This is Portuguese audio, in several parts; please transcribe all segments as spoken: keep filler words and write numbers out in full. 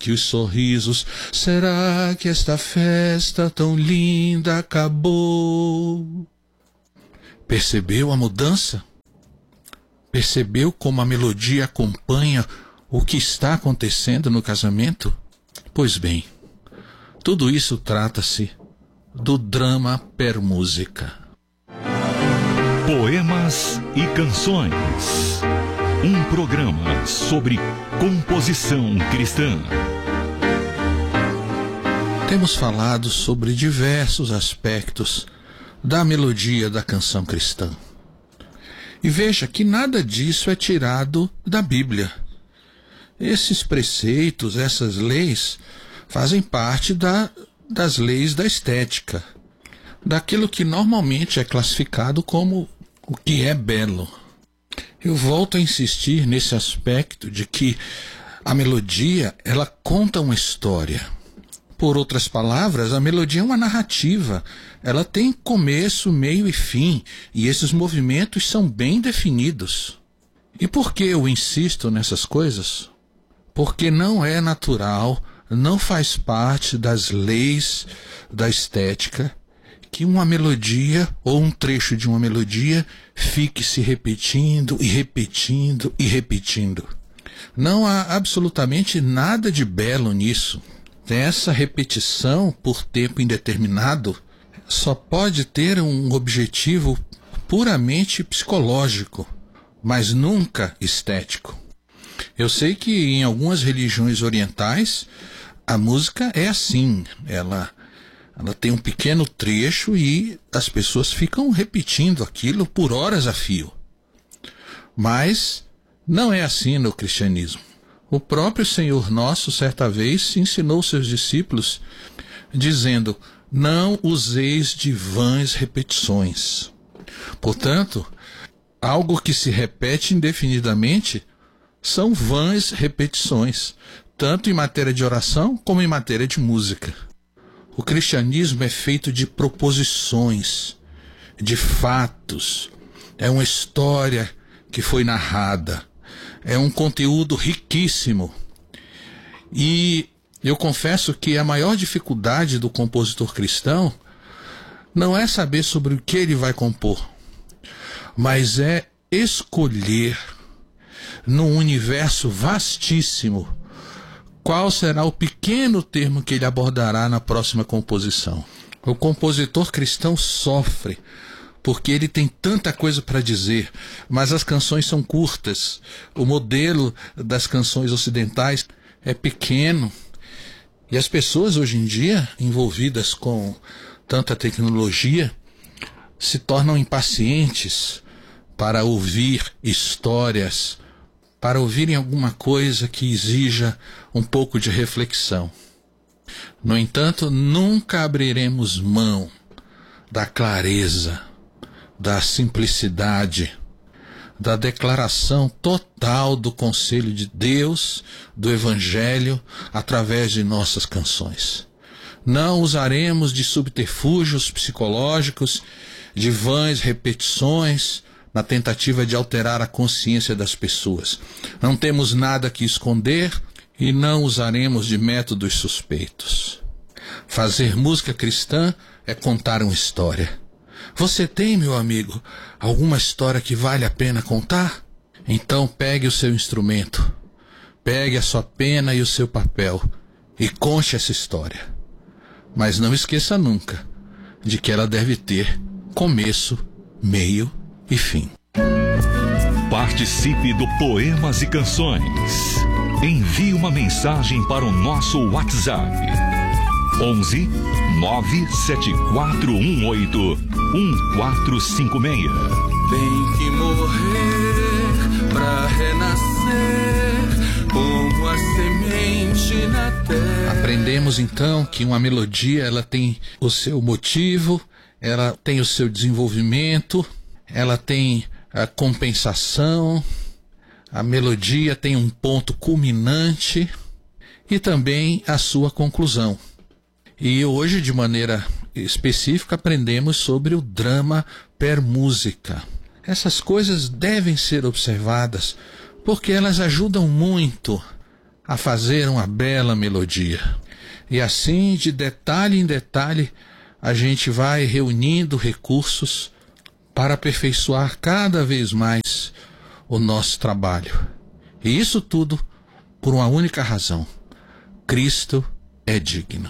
que os sorrisos. Será que esta festa tão linda acabou? Percebeu a mudança? Percebeu como a melodia acompanha o que está acontecendo no casamento? Pois bem, tudo isso trata-se do drama per música. Poemas e canções. Um programa sobre composição cristã. Temos falado sobre diversos aspectos da melodia da canção cristã. E veja que nada disso é tirado da Bíblia. Esses preceitos, essas leis, fazem parte da, das leis da estética, daquilo que normalmente é classificado como o que é belo. Eu volto a insistir nesse aspecto de que a melodia, ela conta uma história. Por outras palavras, a melodia é uma narrativa. Ela tem começo, meio e fim, e esses movimentos são bem definidos. E por que eu insisto nessas coisas? Porque não é natural, não faz parte das leis da estética que uma melodia ou um trecho de uma melodia fique se repetindo e repetindo e repetindo. Não há absolutamente nada de belo nisso. Essa repetição por tempo indeterminado só pode ter um objetivo puramente psicológico, mas nunca estético. Eu sei que em algumas religiões orientais a música é assim, ela, ela tem um pequeno trecho e as pessoas ficam repetindo aquilo por horas a fio. Mas não é assim no cristianismo. O próprio Senhor nosso, certa vez, ensinou seus discípulos, dizendo, não useis de vãs repetições. Portanto, algo que se repete indefinidamente são vãs repetições, tanto em matéria de oração como em matéria de música. O cristianismo é feito de proposições, de fatos, é uma história que foi narrada. É um conteúdo riquíssimo. E eu confesso que a maior dificuldade do compositor cristão não é saber sobre o que ele vai compor, mas é escolher, num universo vastíssimo, qual será o pequeno termo que ele abordará na próxima composição. O compositor cristão sofre porque ele tem tanta coisa para dizer, mas as canções são curtas. O modelo das canções ocidentais é pequeno. E as pessoas hoje em dia, envolvidas com tanta tecnologia, se tornam impacientes para ouvir histórias, para ouvirem alguma coisa que exija um pouco de reflexão. No entanto, nunca abriremos mão da clareza, da simplicidade, da declaração total do conselho de Deus, do Evangelho, através de nossas canções. Não usaremos de subterfúgios psicológicos, de vãs repetições, na tentativa de alterar a consciência das pessoas. Não temos nada que esconder e não usaremos de métodos suspeitos. Fazer música cristã é contar uma história. Você tem, meu amigo, alguma história que vale a pena contar? Então pegue o seu instrumento, pegue a sua pena e o seu papel e conte essa história. Mas não esqueça nunca de que ela deve ter começo, meio e fim. Participe do Poemas e Canções. Envie uma mensagem para o nosso WhatsApp. onze nove sete quatro um oito um quatro cinco seis. Tem que morrer pra renascer como a semente na terra. Aprendemos então que uma melodia, ela tem o seu motivo, ela tem o seu desenvolvimento, ela tem a compensação, a melodia tem um ponto culminante e também a sua conclusão. E hoje, de maneira específica, aprendemos sobre o drama per música. Essas coisas devem ser observadas porque elas ajudam muito a fazer uma bela melodia. E assim, de detalhe em detalhe, a gente vai reunindo recursos para aperfeiçoar cada vez mais o nosso trabalho. E isso tudo por uma única razão: Cristo é digno.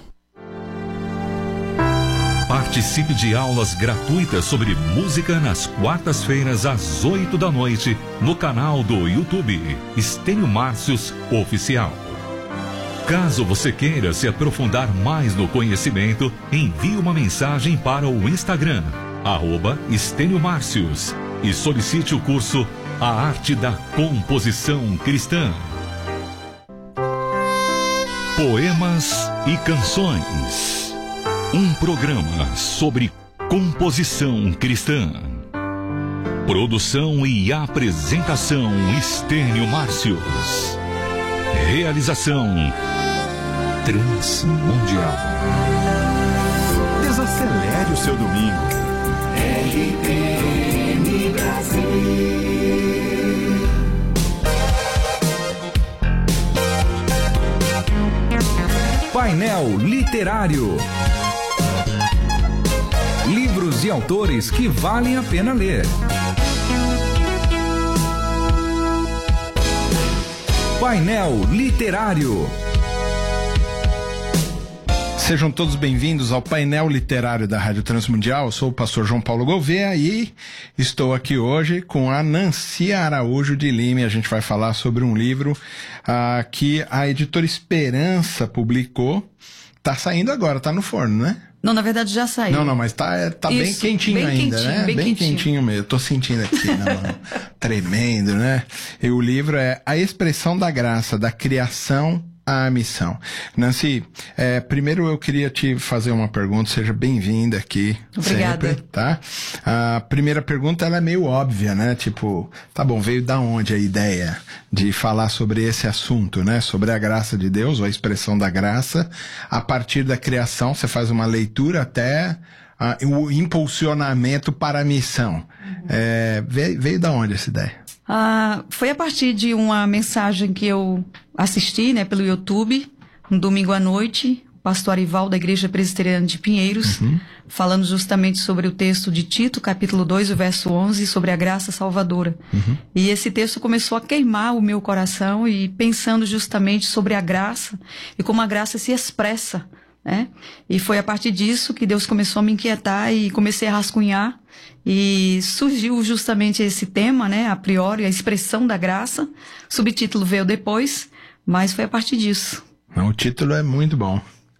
Participe de aulas gratuitas sobre música nas quartas-feiras às oito da noite no canal do YouTube Estênio Márcios Oficial. Caso você queira se aprofundar mais no conhecimento, envie uma mensagem para o Instagram, arroba Estênio Márcios, e solicite o curso A Arte da Composição Cristã. Poemas e Canções. Um programa sobre composição cristã. Produção e apresentação Estênio Márcios. Realização Transmundial. Desacelere o seu domingo. R T M Brasil. Painel Literário. Livros e autores que valem a pena ler. Painel Literário. Sejam todos bem-vindos ao Painel Literário da Rádio Transmundial. Eu sou o pastor João Paulo Gouveia e estou aqui hoje com a Nancy Araújo de Lima. A gente vai falar sobre um livro uh, que a editora Esperança publicou. Tá saindo agora, tá no forno, né? Não, na verdade já saiu. Não, não, mas tá, tá bem quentinho bem ainda, quentinho, né? Bem, bem quentinho. quentinho mesmo. Eu tô sentindo aqui na mão. Tremendo, né? E o livro é A Expressão da Graça, da Criação à Missão. Nancy, é, primeiro eu queria te fazer uma pergunta. Seja bem-vinda aqui. Obrigada. Sempre, tá? A primeira pergunta, ela é meio óbvia, né? Tipo, tá bom, veio da onde a ideia de falar sobre esse assunto, né? Sobre a graça de Deus, ou a expressão da graça. A partir da criação, você faz uma leitura até uh, o impulsionamento para a missão. Uhum. É, veio, veio da onde essa ideia? Ah, foi a partir de uma mensagem que eu assisti, né, pelo YouTube, um domingo à noite, o pastor Arival da Igreja Presbiteriana de Pinheiros, uhum. falando justamente sobre o texto de Tito, capítulo dois, o verso onze, sobre a graça salvadora. Uhum. E esse texto começou a queimar o meu coração, e pensando justamente sobre a graça e como a graça se expressa, né? E foi a partir disso que Deus começou a me inquietar e comecei a rascunhar, e surgiu justamente esse tema, né? A priori, a expressão da graça. O subtítulo veio depois, mas foi a partir disso. Não, o título é muito bom.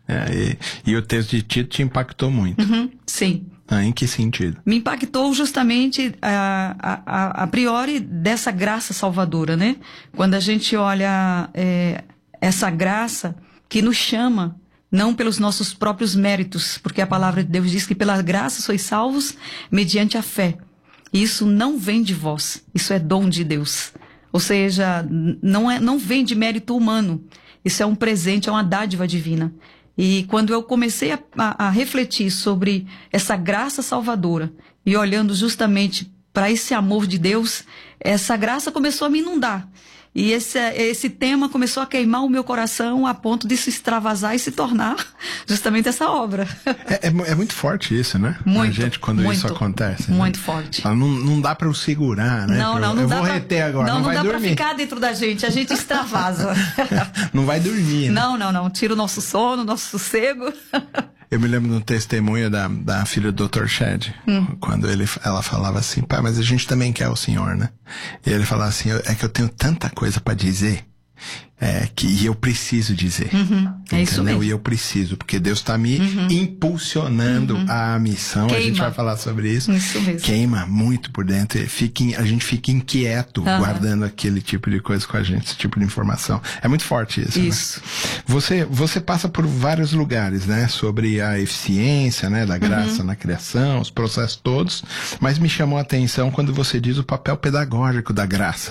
É, e, e o texto de Tito te impactou muito. Uhum, sim. Ah, em que sentido? Me impactou justamente a, a, a, a priori dessa graça salvadora, né? Quando a gente olha é, essa graça que nos chama, não pelos nossos próprios méritos, porque a palavra de Deus diz que pela graça sois salvos mediante a fé. E isso não vem de vós, isso é dom de Deus. Ou seja, não, é, não vem de mérito humano, isso é um presente, é uma dádiva divina. E quando eu comecei a, a, a refletir sobre essa graça salvadora, e olhando justamente para esse amor de Deus, essa graça começou a me inundar. E esse, esse tema começou a queimar o meu coração a ponto de se extravasar e se tornar justamente essa obra. É, é, é muito forte isso, né? Muito, a gente, quando muito, isso acontece. Muito né? forte. Não, não dá pra eu segurar, né? Não, não, não eu dá vou pra, reter agora, não, não, não, não vai dá dormir. pra ficar dentro da gente, a gente extravasa. Não vai dormir, né? Não, não, não, tira o nosso sono, o nosso sossego. Eu me lembro de um testemunho da, da filha do doutor Shedd, hum. quando ele, ela falava assim, pai, mas a gente também quer o senhor, né? E ele falava assim, é que eu tenho tanta coisa pra dizer, é, que eu preciso dizer. Uhum, é isso mesmo. E eu preciso, porque Deus está me uhum. impulsionando uhum. à missão. Queima. A gente vai falar sobre isso. Isso mesmo. Queima muito por dentro. Fica, a gente fica inquieto uhum. guardando aquele tipo de coisa com a gente, esse tipo de informação. É muito forte isso. Isso. Né? Você, você passa por vários lugares, né? Sobre a eficiência, né? Da graça uhum. na criação, os processos todos. Mas me chamou a atenção quando você diz o papel pedagógico da graça.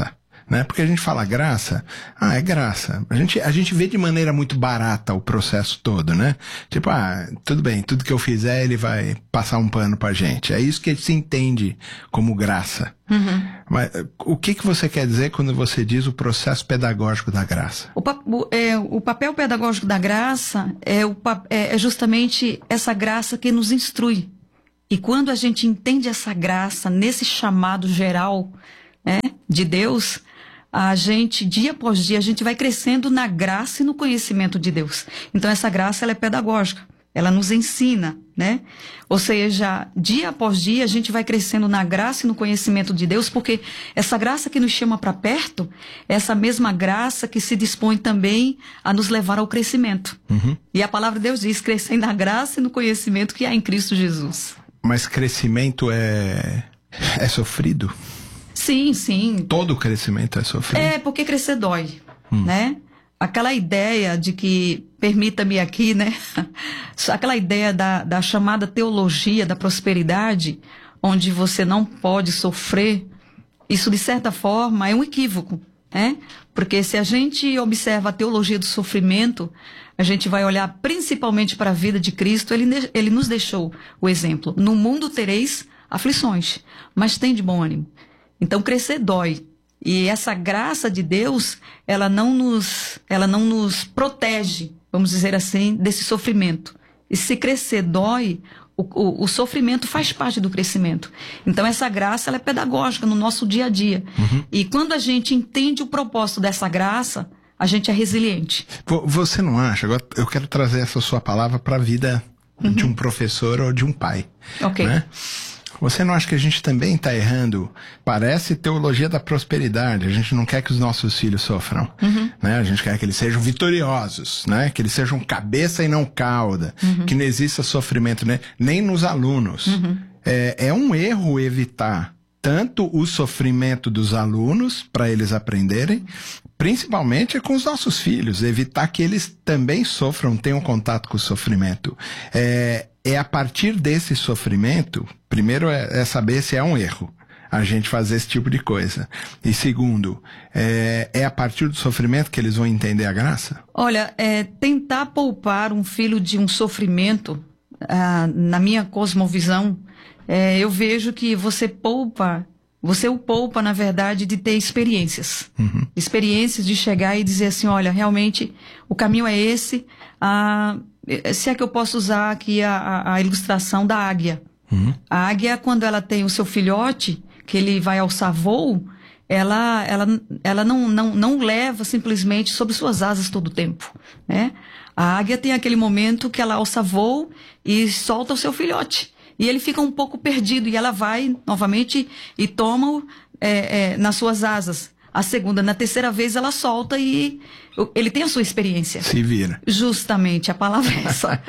né? Porque a gente fala graça, ah, é graça. A gente, a gente vê de maneira muito barata o processo todo, né? Tipo, ah, tudo bem, tudo que eu fizer ele vai passar um pano pra gente. É isso que se entende como graça. Uhum. Mas o que, que você quer dizer quando você diz o processo pedagógico da graça? O, pa o, é, o papel pedagógico da graça é, o, é, é justamente essa graça que nos instrui. E quando a gente entende essa graça nesse chamado geral, né, de Deus, a gente, dia após dia, a gente vai crescendo na graça e no conhecimento de Deus. Então essa graça ela é pedagógica, ela nos ensina, né? Ou seja, dia após dia a gente vai crescendo na graça e no conhecimento de Deus, porque essa graça que nos chama para perto é essa mesma graça que se dispõe também a nos levar ao crescimento. Uhum. E a palavra de Deus diz, crescendo na graça e no conhecimento que há em Cristo Jesus. Mas crescimento é, é sofrido? Sim, sim. Todo crescimento é sofrido? É, porque crescer dói, hum. né? Aquela ideia de que, permita-me aqui, né? Aquela ideia da, da chamada teologia da prosperidade, onde você não pode sofrer, isso de certa forma é um equívoco, né? Porque se a gente observa a teologia do sofrimento, a gente vai olhar principalmente para a vida de Cristo, ele, ele nos deixou o exemplo. No mundo tereis aflições, mas tem de bom ânimo. Então crescer dói. E essa graça de Deus, ela não nos, ela não nos protege, vamos dizer assim, desse sofrimento. E se crescer dói, o, o, o sofrimento faz parte do crescimento. Então essa graça ela é pedagógica no nosso dia a dia. Uhum. E quando a gente entende o propósito dessa graça, a gente é resiliente. Você não acha? Agora eu quero trazer essa sua palavra para a vida uhum. de um professor ou de um pai. Ok. Né? Você não acha que a gente também está errando? Parece teologia da prosperidade. A gente não quer que os nossos filhos sofram. Uhum. Né? A gente quer que eles sejam vitoriosos, né? Que eles sejam cabeça e não cauda. Uhum. Que não exista sofrimento, né? Nem nos alunos. Uhum. É, é um erro evitar tanto o sofrimento dos alunos, para eles aprenderem, principalmente com os nossos filhos, evitar que eles também sofram, tenham contato com o sofrimento. É, é a partir desse sofrimento, primeiro é, é saber se é um erro a gente fazer esse tipo de coisa. E segundo, é, é a partir do sofrimento que eles vão entender a graça? Olha, é, tentar poupar um filho de um sofrimento, ah, na minha cosmovisão, É, eu vejo que você poupa, você o poupa, na verdade, de ter experiências. Uhum. Experiências de chegar e dizer assim, olha, realmente o caminho é esse. Ah, se é que eu posso usar aqui a, a, a ilustração da águia. Uhum. A águia, quando ela tem o seu filhote, que ele vai alçar voo, ela, ela, ela não, não, não leva simplesmente sobre suas asas todo o tempo, né? A águia tem aquele momento que ela alça voo e solta o seu filhote. E ele fica um pouco perdido e ela vai novamente e toma é, é, nas suas asas. A segunda, na terceira vez ela solta e ele tem a sua experiência. Se vira. Justamente, a palavra é essa.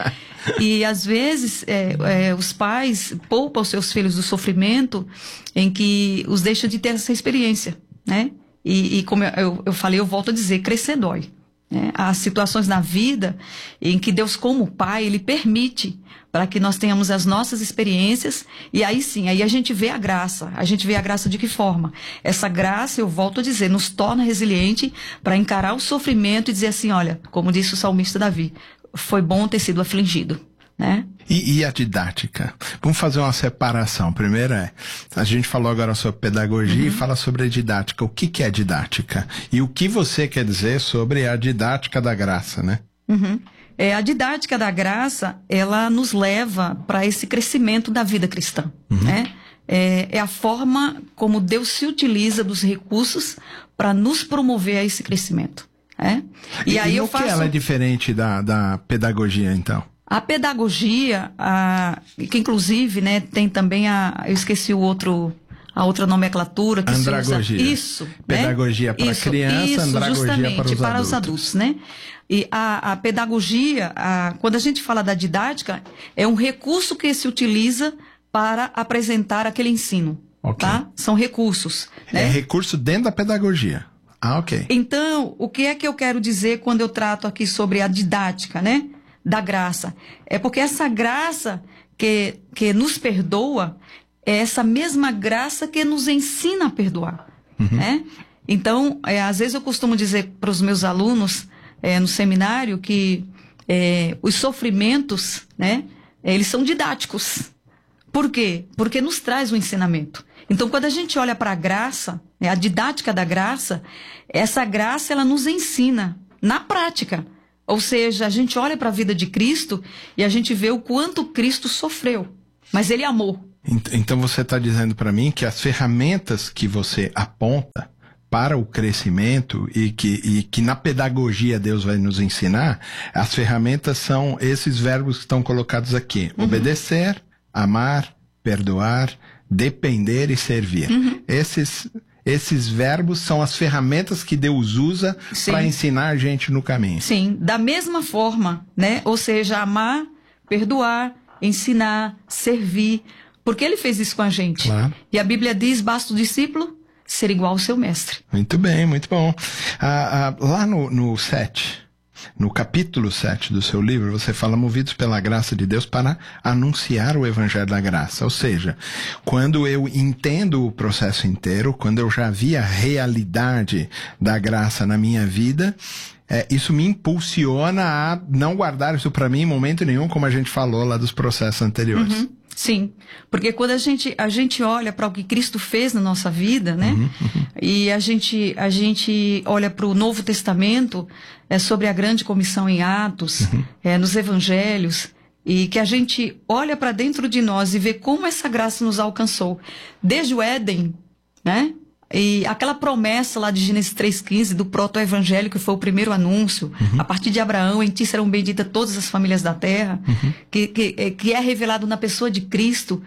E às vezes é, é, os pais poupam os seus filhos do sofrimento em que os deixa de ter essa experiência, né? E, e como eu, eu falei, eu volto a dizer, crescer dói. Né? Há situações na vida em que Deus, como Pai, Ele permite para que nós tenhamos as nossas experiências, e aí sim, aí a gente vê a graça. A gente vê a graça de que forma? Essa graça, eu volto a dizer, nos torna resiliente para encarar o sofrimento e dizer assim, olha, como disse o salmista Davi, foi bom ter sido afligido, né? E, e a didática? Vamos fazer uma separação. Primeiro é, a gente falou agora sobre pedagogia, uhum, e fala sobre a didática. O que, que é didática? E o que você quer dizer sobre a didática da graça, né? Uhum. É, a didática da graça, ela nos leva para esse crescimento da vida cristã, uhum, né? É, é a forma como Deus se utiliza dos recursos para nos promover a esse crescimento, né? E, e aí e eu o faço... que ela é diferente da, da pedagogia, então? A pedagogia, a, que inclusive, né, tem também a... Eu esqueci o outro... A outra nomenclatura que andragogia. Se usa. Isso. Pedagogia, né? para Isso, criança, isso, andragogia justamente, para os para adultos. os adultos, né? E a, a pedagogia, a, quando a gente fala da didática, é um recurso que se utiliza para apresentar aquele ensino. Okay. Tá? São recursos. É né? recurso dentro da pedagogia. Ah, ok. Então, o que é que eu quero dizer quando eu trato aqui sobre a didática, né? Da graça? É porque essa graça que, que nos perdoa é essa mesma graça que nos ensina a perdoar. Uhum. Né? Então, é, às vezes eu costumo dizer para os meus alunos é, no seminário que é, os sofrimentos, né, eles são didáticos. Por quê? Porque nos traz o ensinamento. Então, quando a gente olha para a graça, né, a didática da graça, essa graça ela nos ensina na prática. Ou seja, a gente olha para a vida de Cristo e a gente vê o quanto Cristo sofreu, mas Ele amou. Então você está dizendo para mim que as ferramentas que você aponta para o crescimento e que, e que na pedagogia Deus vai nos ensinar, as ferramentas são esses verbos que estão colocados aqui. Uhum. Obedecer, amar, perdoar, depender e servir. Uhum. Esses, esses verbos são as ferramentas que Deus usa para ensinar a gente no caminho. Sim, da mesma forma, né? Ou seja, amar, perdoar, ensinar, servir, porque Ele fez isso com a gente. Claro. E a Bíblia diz, basta o discípulo ser igual ao seu mestre. Muito bem, muito bom. Ah, ah, lá no, no sete, no capítulo sete do seu livro, você fala movidos pela graça de Deus para anunciar o evangelho da graça. Ou seja, quando eu entendo o processo inteiro, quando eu já vi a realidade da graça na minha vida, é, isso me impulsiona a não guardar isso para mim em momento nenhum, como a gente falou lá dos processos anteriores. Uhum. Sim, porque quando a gente, a gente olha para o que Cristo fez na nossa vida, né? Uhum, uhum. E a gente, a gente olha para o Novo Testamento, é, sobre a grande comissão em Atos, uhum. é, nos Evangelhos, e que a gente olha para dentro de nós e vê como essa graça nos alcançou. Desde o Éden, né? E aquela promessa lá de Gênesis três quinze, do proto-evangelho, que foi o primeiro anúncio, uhum. a partir de Abraão, em ti serão benditas todas as famílias da terra, uhum. que, que, que é revelado na pessoa de Cristo,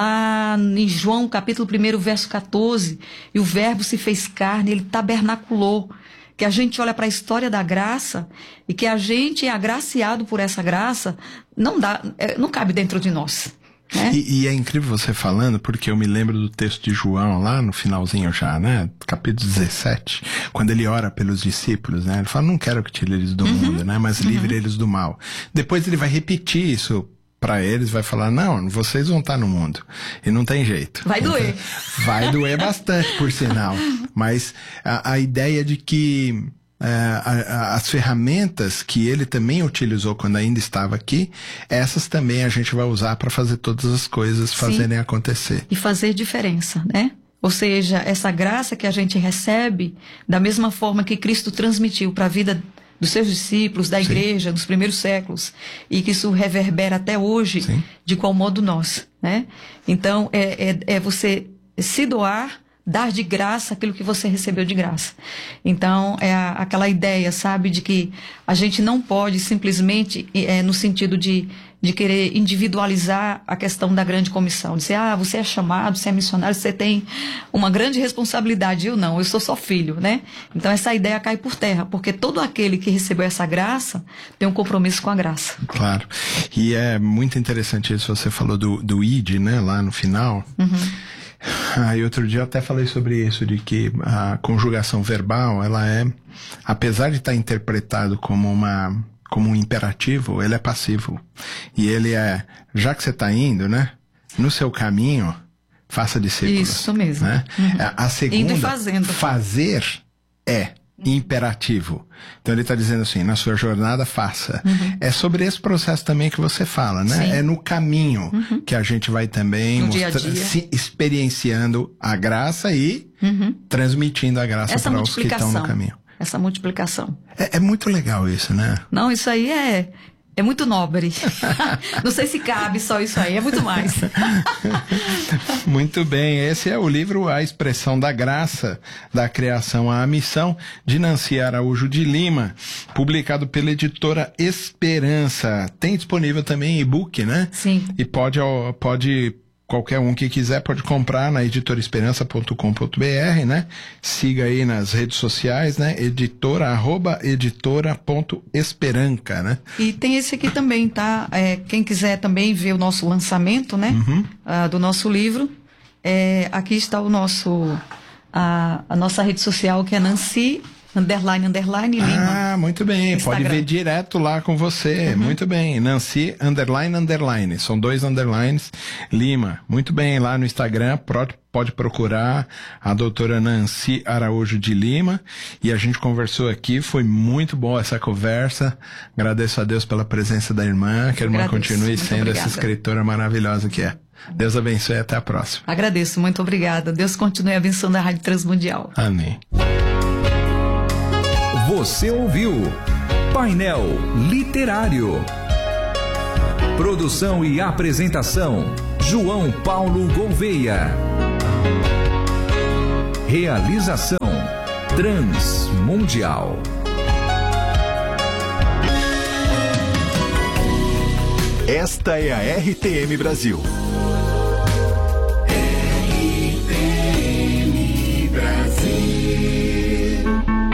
lá em João, capítulo um, verso catorze, e o verbo se fez carne, ele tabernaculou, que a gente olha para a história da graça, e que a gente é agraciado por essa graça, não dá, não cabe dentro de nós. É? E, e é incrível você falando, porque eu me lembro do texto de João, lá no finalzinho já, né? Capítulo dezessete, quando ele ora pelos discípulos, né? Ele fala, não quero que tire eles do uhum. mundo, né? Mas livre uhum. eles do mal. Depois ele vai repetir isso para eles, vai falar, não, vocês vão estar no mundo. E não tem jeito. Vai então, doer. Vai doer bastante, por sinal. Mas a, a ideia de que É, a, a, as ferramentas que ele também utilizou quando ainda estava aqui, essas também a gente vai usar para fazer todas as coisas fazerem Sim. acontecer. E fazer diferença, né? Ou seja, essa graça que a gente recebe, da mesma forma que Cristo transmitiu para a vida dos seus discípulos, da igreja, Sim. dos primeiros séculos, e que isso reverbera até hoje, Sim. de qual modo nós, né? Então, é, é, é você se doar, dar de graça aquilo que você recebeu de graça. Então, é a, aquela ideia, sabe, de que a gente não pode simplesmente, é, no sentido de, de querer individualizar a questão da grande comissão. Dizer, ah, você é chamado, você é missionário, você tem uma grande responsabilidade. Eu não, eu sou só filho, né? Então, essa ideia cai por terra, porque todo aquele que recebeu essa graça tem um compromisso com a graça. Claro. E é muito interessante isso, você falou do, do I D, né, lá no final. Uhum. Ah, e outro dia eu até falei sobre isso, de que a conjugação verbal, ela é, apesar de estar interpretado como uma, como um imperativo, ele é passivo. E ele é, já que você está indo, né, no seu caminho, faça discípulos. Isso mesmo. Né? Uhum. A segunda, indo e fazendo. Fazer é imperativo. Então ele está dizendo assim, na sua jornada faça. Uhum. É sobre esse processo também que você fala, né? Sim. É no caminho uhum. que a gente vai também no mostra, dia a dia. Se experienciando a graça e uhum. transmitindo a graça para os que estão no caminho. Essa multiplicação. É, é muito legal isso, né? Não, isso aí é... É muito nobre. Não sei se cabe só isso aí, é muito mais. Muito bem, esse é o livro A Expressão da Graça, da Criação à Missão, de Nancy Araújo de Lima, publicado pela editora Esperança. Tem disponível também e-book, né? Sim. E pode, pode qualquer um que quiser pode comprar na editora esperança ponto com ponto b r, né? Siga aí nas redes sociais, né? Editora, arroba editora ponto esperanca, né? E tem esse aqui também, tá? É, quem quiser também ver o nosso lançamento, né? Uhum. Uh, do nosso livro. É, aqui está o nosso, a, a nossa rede social, que é Nancy, underline, underline, Lima. Ah, muito bem. Instagram. Pode ver direto lá com você. Uhum. Muito bem. Nancy, underline, underline. São dois underlines. Lima. Muito bem. Lá no Instagram, pode procurar a doutora Nancy Araújo de Lima. E a gente conversou aqui. Foi muito boa essa conversa. Agradeço a Deus pela presença da irmã. Que a irmã Agradeço. continue muito sendo obrigada. essa escritora maravilhosa que é. Deus abençoe e até a próxima. Agradeço, muito obrigada. Deus continue abençoando a Rádio Transmundial. Amém. Você ouviu Painel Literário. Produção e apresentação João Paulo Gouveia. Realização Transmundial. Esta é a R T M Brasil. R T M Brasil.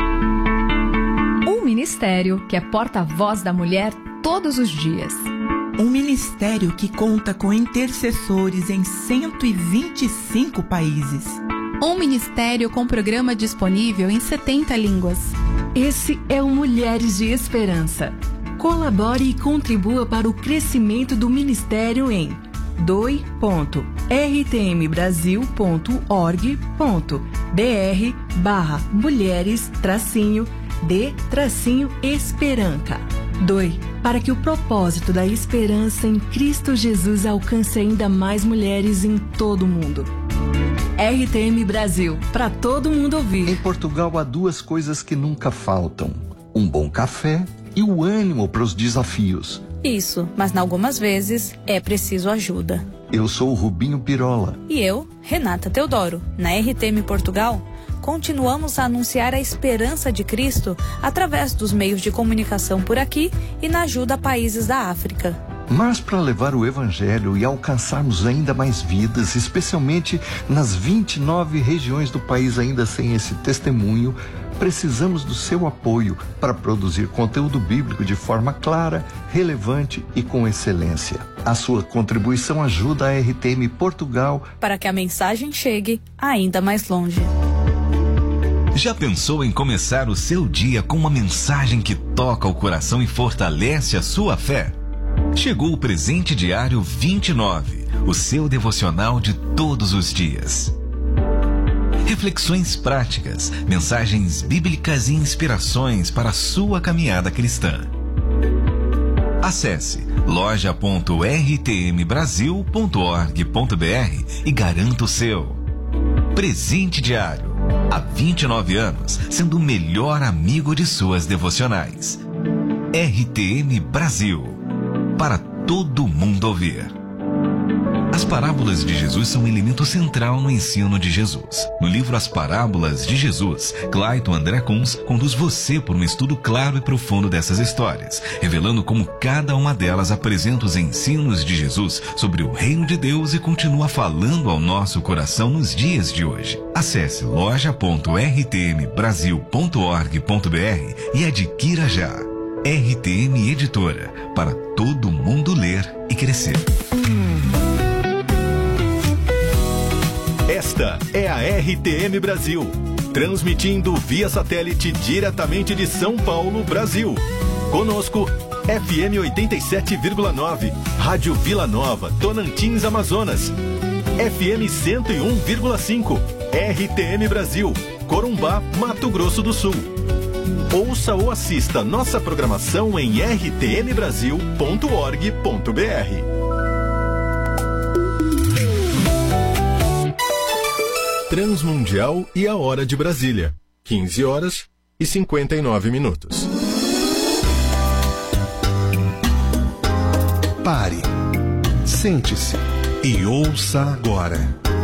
Um ministério que é porta-voz da mulher todos os dias. Um ministério que conta com intercessores em cento e vinte e cinco países. Um ministério com programa disponível em setenta línguas. Esse é o Mulheres de Esperança. Colabore e contribua para o crescimento do ministério em doe ponto r t m brasil ponto org ponto b r barra mulheres tracinho de tracinho esperanca. Doe para que o propósito da esperança em Cristo Jesus alcance ainda mais mulheres em todo o mundo. R T M Brasil, para todo mundo ouvir. Em Portugal há duas coisas que nunca faltam: um bom café e o ânimo para os desafios. Isso, mas algumas vezes é preciso ajuda. Eu sou o Rubinho Pirola. E eu, Renata Teodoro. Na R T M Portugal, continuamos a anunciar a esperança de Cristo através dos meios de comunicação por aqui e na ajuda a países da África. Mas para levar o Evangelho e alcançarmos ainda mais vidas, especialmente nas vinte e nove regiões do país ainda sem esse testemunho, precisamos do seu apoio para produzir conteúdo bíblico de forma clara, relevante e com excelência. A sua contribuição ajuda a R T M Portugal para que a mensagem chegue ainda mais longe. Já pensou em começar o seu dia com uma mensagem que toca o coração e fortalece a sua fé? Chegou o Presente Diário vinte e nove, o seu devocional de todos os dias. Reflexões práticas, mensagens bíblicas e inspirações para a sua caminhada cristã. Acesse loja ponto r t m brasil ponto org ponto b r e garanta o seu. Presente Diário, há vinte e nove anos, sendo o melhor amigo de suas devocionais. R T M Brasil, para todo mundo ouvir. As parábolas de Jesus são um elemento central no ensino de Jesus. No livro As Parábolas de Jesus, Clayton André Kunz conduz você por um estudo claro e profundo dessas histórias, revelando como cada uma delas apresenta os ensinos de Jesus sobre o reino de Deus e continua falando ao nosso coração nos dias de hoje. Acesse loja ponto r t m brasil ponto org ponto b r e adquira já. R T M Editora, para todo mundo ler e crescer. Esta é a R T M Brasil, transmitindo via satélite diretamente de São Paulo, Brasil. Conosco, F M oitenta e sete vírgula nove, Rádio Vila Nova, Tonantins, Amazonas. F M cento e um vírgula cinco, R T M Brasil, Corumbá, Mato Grosso do Sul. Ouça ou assista nossa programação em r t m brasil ponto org ponto b r. Transmundial e a Hora de Brasília, quinze horas e cinquenta e nove minutos. Pare, sente-se e ouça agora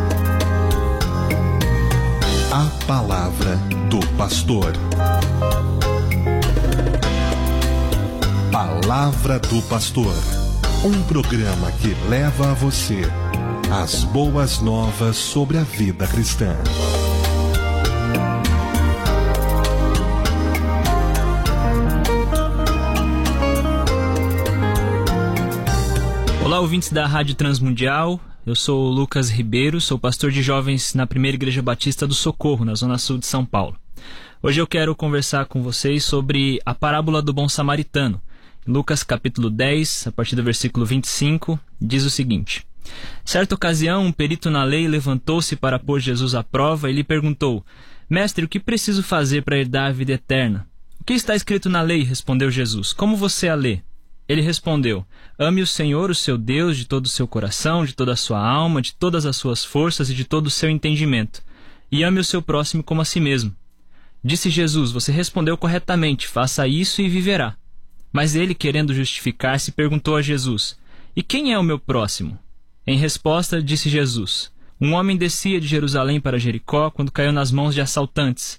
a palavra do pastor. Palavra do Pastor, um programa que leva a você as boas novas sobre a vida cristã. Olá, ouvintes da Rádio Transmundial. Eu sou o Lucas Ribeiro, sou pastor de jovens na Primeira Igreja Batista do Socorro, na Zona Sul de São Paulo. Hoje eu quero conversar com vocês sobre a parábola do bom samaritano. Lucas capítulo dez, a partir do versículo vinte e cinco, diz o seguinte: Certa ocasião, um perito na lei levantou-se para pôr Jesus à prova e lhe perguntou: Mestre, o que preciso fazer para herdar a vida eterna? O que está escrito na lei? Respondeu Jesus. Como você a lê? Ele respondeu: Ame o Senhor, o seu Deus, de todo o seu coração, de toda a sua alma, de todas as suas forças e de todo o seu entendimento. E ame o seu próximo como a si mesmo. Disse Jesus: Você respondeu corretamente, faça isso e viverá. Mas ele, querendo justificar-se, perguntou a Jesus: E quem é o meu próximo? Em resposta, disse Jesus: Um homem descia de Jerusalém para Jericó quando caiu nas mãos de assaltantes.